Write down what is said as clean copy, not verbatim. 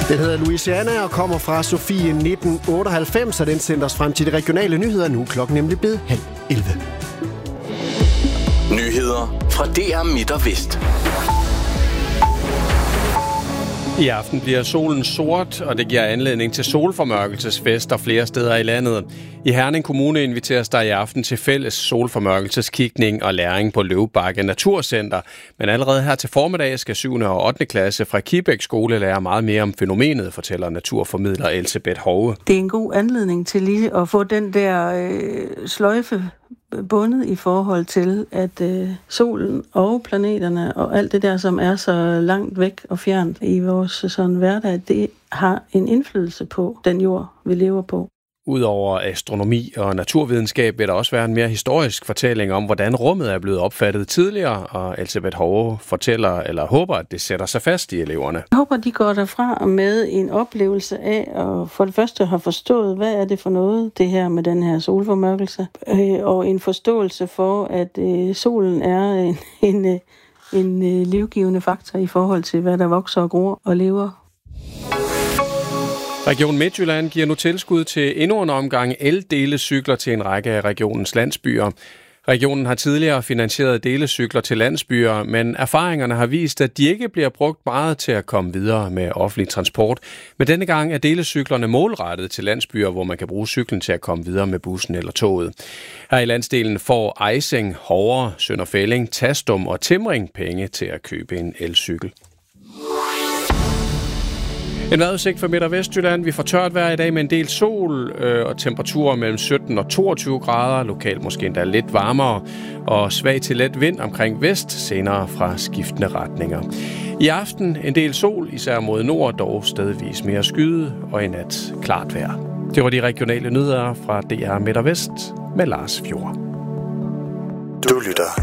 Den hedder Louisiana og kommer fra Sofie 1998, og den sender os frem til de regionale nyheder nu. Klokken nemlig blevet 10:30. Nyheder fra DR Midt og Vest. I aften bliver solen sort, og det giver anledning til solformørkelsesfester flere steder i landet. I Herning Kommune inviteres der i aften til fælles solformørkelseskigning og læring på Løvbakke Naturcenter. Men allerede her til formiddag skal 7. og 8. klasse fra Kibæk skole lære meget mere om fænomenet, fortæller naturformidler Elsebeth Hove. Det er en god anledning til lige at få den der sløjfe bundet i forhold til, at solen og planeterne og alt det der, som er så langt væk og fjernt i vores sådan hverdag, det har en indflydelse på den jord, vi lever på. Udover astronomi og naturvidenskab vil der også være en mere historisk fortælling om, hvordan rummet er blevet opfattet tidligere, og Elsebeth Hove fortæller eller håber, at det sætter sig fast i eleverne. Jeg håber, de går derfra med en oplevelse af at for det første have forstået, hvad er det for noget, det her med den her solformørkelse, og en forståelse for, at solen er en livgivende faktor i forhold til, hvad der vokser og gror og lever. Region Midtjylland giver nu tilskud til endnu en omgang eldelecykler til en række af regionens landsbyer. Regionen har tidligere finansieret delecykler til landsbyer, men erfaringerne har vist, at de ikke bliver brugt meget til at komme videre med offentlig transport. Men denne gang er delecyklerne målrettet til landsbyer, hvor man kan bruge cyklen til at komme videre med bussen eller toget. Her i landsdelen får Ejsing, Hovre, Sønder Fælling, Tastum og Timring penge til at købe en elcykel. En vejrudsigt for Midt- og Vestjylland. Vi får tørt vejr i dag med en del sol og temperaturer mellem 17 og 22 grader. Lokalt måske endda lidt varmere og svag til let vind omkring vest, senere fra skiftende retninger. I aften en del sol, især mod nord, dog stedvis mere skyde og i nat klart vejr. Det var de regionale nyheder fra DR Midt og Vest med Lars Fjord. Du lytter